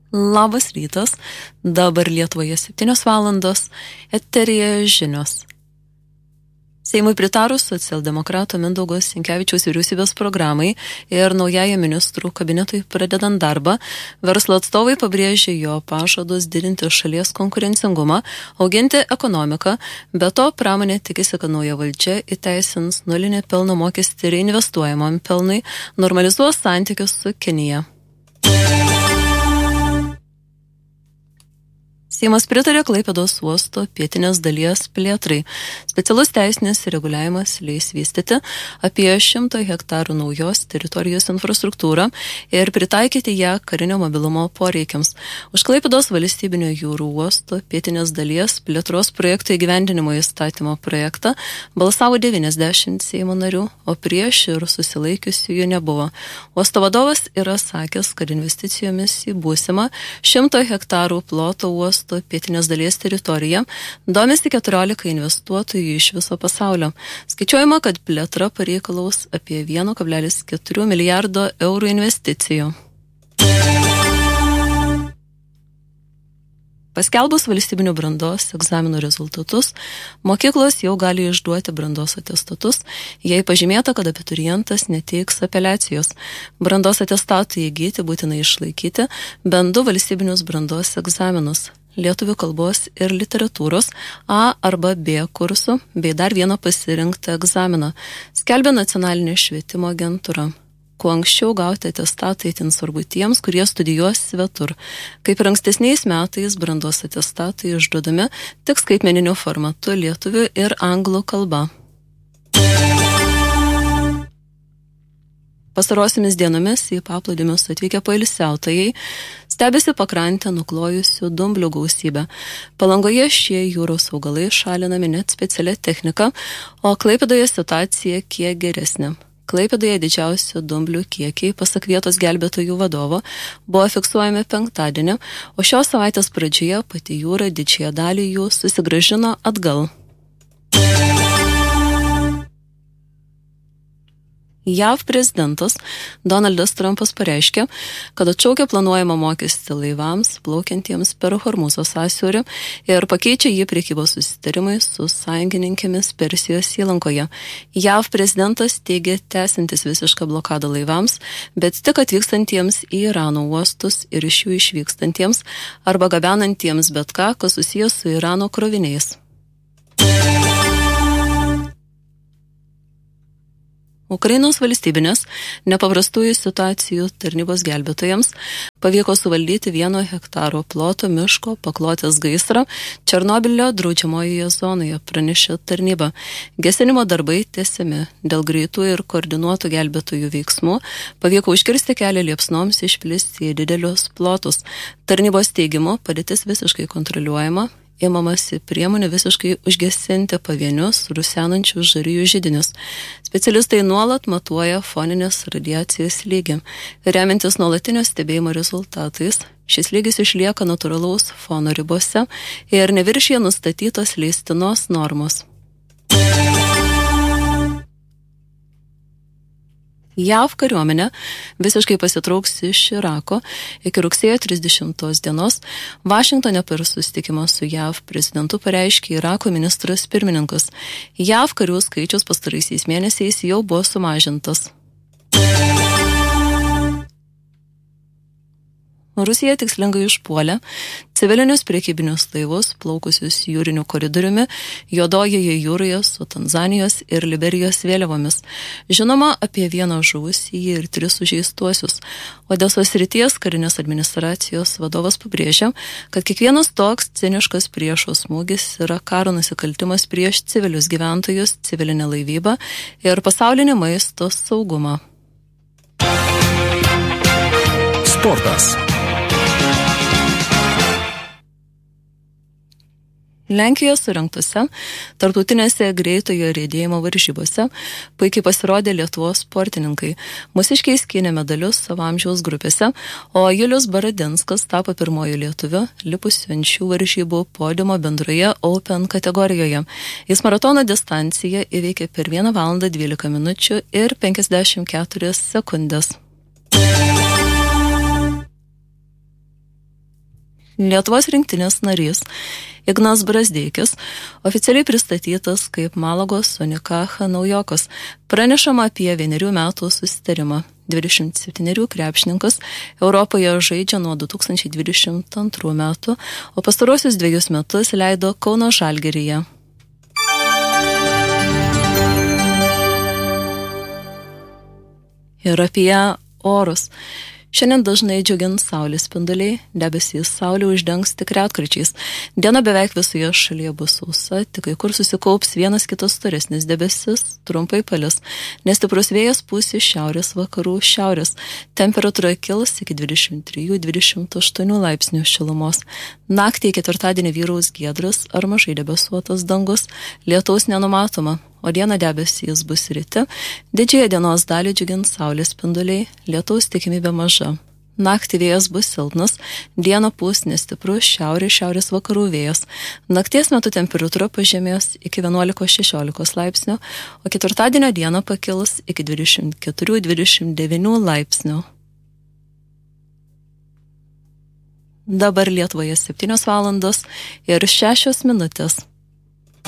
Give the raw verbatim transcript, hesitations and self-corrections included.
Labas rytas, dabar Lietuvoje septynios valandos, eteryje žinios. Seimui pritarus socialdemokrato Mindaugo Sinkevičiaus vyriausybės programai ir naujajam ministrų kabinetui pradedant darbą, verslo atstovai pabrėžė jo pažadus didinti šalies konkurencingumą, auginti ekonomiką, be to pramonė tikisi, kad nauja valdžia įteisins nulinį pelno mokestį reinvestuojamam pelnui, normalizuos santykius su Kinija. Seimas pritarė Klaipėdos uosto pietinės dalies plėtrai. Specialus teisinis reguliavimas leis vystyti apie šimtą hektarų naujos teritorijos infrastruktūrą ir pritaikyti ją karinio mobilumo poreikiams. Už Klaipėdos valstybinio jūrų uosto pietinės dalies plėtros projekto įgyvendinimo įstatymo projektą balsavo devyniasdešimt Seimo narių, o prieš ir susilaikiusiųjų nebuvo. Uosto vadovas yra sakęs, kad investicijomis į būsimą šimto hektarų ploto uosto pietinės dalies teritoriją domisi keturiolika investuotojų iš viso pasaulio. Skaičiuojama, kad plėtra pareikalaus apie vienas kablelis keturi milijardo eurų investicijų. Paskelbus valstybinių brandos egzaminų rezultatus, mokyklos jau gali išduoti brandos atestatus, jei pažymėta, kad abiturientas neteiks apeliacijos. Brandos atestatui įgyti būtinai išlaikyti bent du valstybinius brandos egzaminus – lietuvių kalbos ir literatūros A arba B kursų, bei dar vieną pasirinktą egzaminą, skelbia Nacionalinė švietimo agentūra. Kuo anksčiau gauti atestatai itin svarbu tiems, kurie studijuos svetur. Kaip ir ankstesniais metais brandos atestatai išduodami tik skaitmeniniu formatu lietuvių ir anglų kalba. Pastarosiamis dienomis į paplūdimius atvykę poilsiautojai stebisi pakrantę nuklojusių dumblių gausybę. Palangoje šie jūros augalai šalinami net specialia technika, o Klaipėdoje situacija kiek geresnė. Klaipėdoje didžiausi dumblių kiekiai, pasak vietos gelbėtojų vadovo, buvo fiksuojami penktadienį, o šios savaitės pradžioje pati jūra didžiąją dalį jų susigrąžino atgal. J A V prezidentas Donaldas Trumpas pareiškė, kad atšaukia planuojamą mokestį laivams plaukiantiems per Hormūzo sąsiaurį ir pakeičia jį prekybos susitarimais su sąjungininkėmis Persijos įlankoje. J A V prezidentas teigia tęsiantis visišką blokadą laivams, bet tik atvykstantiems į Irano uostus ir iš jų išvykstantiems arba gabenantiems bet ką, kas susijęs su Irano kroviniais. Ukrainos valstybinės nepaprastųjų situacijų tarnybos gelbėtojams pavyko suvaldyti vieno hektaro ploto miško paklotės gaisrą Černobylio draudžiamojoje zonoje, pranešė tarnyba. Gesinimo darbai tęsiami. Dėl greitų ir koordinuotų gelbėtojų veiksmų pavyko užkirsti kelią liepsnoms išplisti į didelius plotus. Tarnybos teigimu padėtis visiškai kontroliuojama. Imamasi priemonių visiškai užgesinti pavienius rusenančių žarijų židinius. Specialistai nuolat matuoja foninės radiacijos lygį. Remiantis nuolatinio stebėjimo rezultatais, šis lygis išlieka natūralaus fono ribose ir neviršija nustatytos leistinos normos. J A V kariuomenė visiškai pasitrauks iš Irako iki rugsėjo trisdešimtos dienos. Vašingtone per susitikimą su J A V prezidentu pareiškė Irako ministras pirmininkas. J A V karių skaičius pastaraisiais mėnesiais jau buvo sumažintas. Rusija tikslingai išpuolė civilinius prekybinius laivus plaukusius jūriniu koridoriumi Juodojoje jūroje su Tanzanijos ir Liberijos vėliavomis. Žinoma apie vieną žuvusį ir tris sužeistuosius. Odesos srities karinės administracijos vadovas pabrėžė, kad kiekvienas toks ciniškas priešo smūgis yra karo nusikaltimas prieš civilius gyventojus, civilinę laivybą ir pasaulinį maisto saugumą. Sportas. Lenkijoje surengtose tarptautinėse greitojo riedėjimo varžybose puikiai pasirodė Lietuvos sportininkai. Mūsiškiai skynė medalius savo amžiaus grupėse, o Julius Baradinskas tapo pirmoju lietuviu lipusiu ant šių varžybų podiumo bendroje Open kategorijoje. Jis maratono distanciją įveikė per vieną valandą dvylika minučių ir penkiasdešimt keturias sekundės. Lietuvos rinktinės narys Ignas Brazdeikis oficialiai pristatytas kaip Malagos Unikaha naujokas. Pranešama apie vienerių metų susitarimą. dvidešimt septynerių krepšininkas Europoje žaidžia nuo du tūkstančiai dvidešimt antrų metų, o pastarosius dviejus metus leido Kauno Žalgiryje. Ir apie orus. Šiandien dažnai džiugins saulės spinduliai, debesys saulė uždengs tik retkarčiais. Diena beveik visoje šalyje bus sausa, tik kai kur susikaups vienas kitas storesnis debesis, trumpai palis, nes stiprus vėjas pūs iš šiaurės vakarų šiaurės. Temperatūra kils iki dvidešimt trijų dvidešimt aštuonių laipsnių šilumos. Naktį ketvirtadienį vyraus giedras ar mažai debesuotas dangus, lietaus nenumatoma. O dieną debesys bus ryti, didžiąją dienos dalį džiugins saulės spinduliai, lietaus tikimybė maža. Naktį vėjas bus silpnas, dieną pūs nestiprus šiaurės šiaurės vakarų vėjas. Nakties metu temperatūra pažemės iki vienuolikos šešiolikos laipsnių, o ketvirtadienio dieną pakils iki dvidešimt keturių dvidešimt devynių laipsnių. Dabar Lietuvoje septynios valandos ir šešios minutės.